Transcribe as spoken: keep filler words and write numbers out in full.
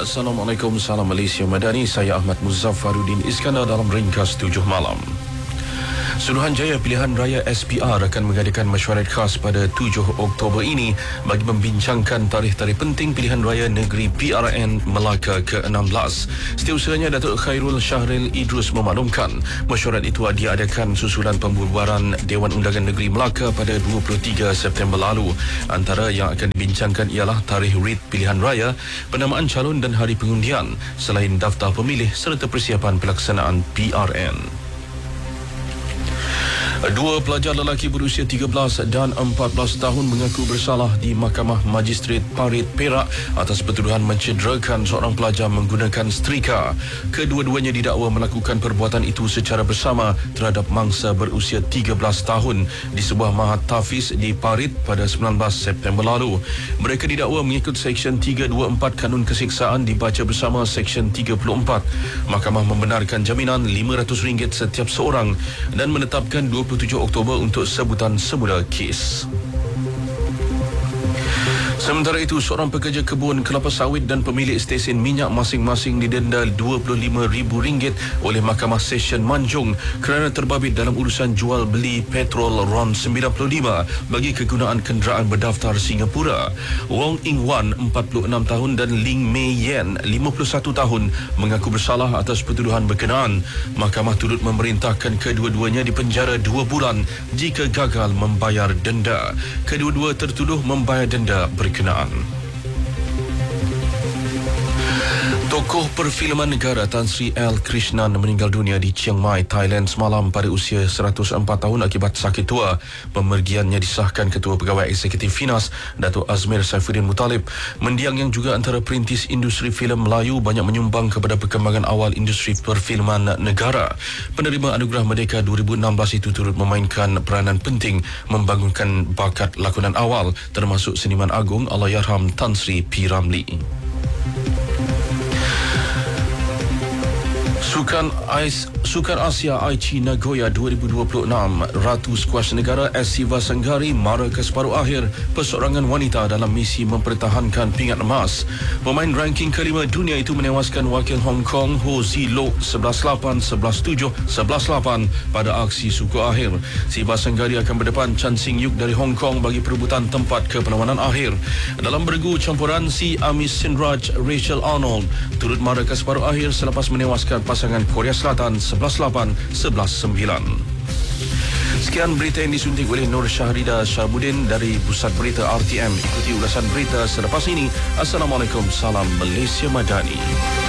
Assalamualaikum, salam Malaysia Madani. Saya Ahmad Muzaffaruddin Iskandar dalam ringkas tujuh malam. Suruhanjaya Pilihan Raya S P R akan mengadakan mesyuarat khas pada tujuh Oktober ini bagi membincangkan tarikh-tarikh penting pilihan raya negeri P R N Melaka ke enam belas. Setiausaha Datuk Khairul Syahril Idrus memaklumkan mesyuarat itu diadakan susulan pembubaran Dewan Undangan Negeri Melaka pada dua puluh tiga September lalu. Antara yang akan dibincangkan ialah tarikh rit pilihan raya, penamaan calon dan hari pengundian, selain daftar pemilih serta persiapan pelaksanaan P R N. Dua pelajar lelaki berusia tiga belas dan empat belas tahun mengaku bersalah di Mahkamah Magistrate Parit, Perak atas pertuduhan mencederakan seorang pelajar menggunakan setrika. Kedua-duanya didakwa melakukan perbuatan itu secara bersama terhadap mangsa berusia tiga belas tahun di sebuah mahat tahfiz di Parit pada sembilan belas September lalu. Mereka didakwa mengikut Seksyen tiga dua empat Kanun Keseksaan dibaca bersama Seksyen tiga puluh empat. Mahkamah membenarkan jaminan lima ratus ringgit setiap seorang dan menetapkan dua puluh tujuh Oktober untuk sebutan semula kes. Sementara itu, seorang pekerja kebun kelapa sawit dan pemilik stesen minyak masing-masing didenda dua puluh lima ribu ringgit oleh Mahkamah Session Manjung kerana terbabit dalam urusan jual beli petrol RON sembilan puluh lima bagi kegunaan kenderaan berdaftar Singapura. Wong Ing Wan, empat puluh enam tahun dan Ling Mei Yen, lima puluh satu tahun mengaku bersalah atas pertuduhan berkenaan. Mahkamah turut memerintahkan kedua-duanya dipenjara dua bulan jika gagal membayar denda. Kedua-dua tertuduh membayar denda berkenaan. Tokoh perfilman negara Tan Sri L. Krishnan meninggal dunia di Chiang Mai, Thailand semalam pada usia seratus empat tahun akibat sakit tua. Pemergiannya disahkan Ketua Pegawai Eksekutif Finas, Datuk Azmir Saifuddin Muttalib. Mendiang yang juga antara perintis industri filem Melayu banyak menyumbang kepada perkembangan awal industri perfilman negara. Penerima Anugerah Merdeka dua ribu enam belas itu turut memainkan peranan penting membangunkan bakat lakonan awal termasuk seniman agung Allahyarham Tan Sri P. Ramlee. Sukan Ais Sukan Asia Aichi Nagoya dua ribu dua puluh enam, Ratu Skuas Negara S. Siva Sanghari mara ke separuh akhir perseorangan wanita dalam misi mempertahankan pingat emas. Pemain ranking kelima dunia itu menewaskan wakil Hong Kong Ho Zi Lok sebelas lapan, sebelas tujuh, sebelas lapan pada aksi suku akhir. Siva Sanghari akan berdepan Chan Sing Yuk dari Hong Kong bagi perebutan tempat ke perlawanan akhir. Dalam bergu campuran, si Amis Sinraj Rachel Arnold turut mara ke separuh akhir selepas menewaskan pasangan Korea Selatan sebelas lapan, sebelas sembilan. Sekian berita yang disunting oleh Nur Syahrida Syahbudin dari Pusat Berita R T M. Ikuti ulasan berita selepas ini. Assalamualaikum, salam Malaysia Madani.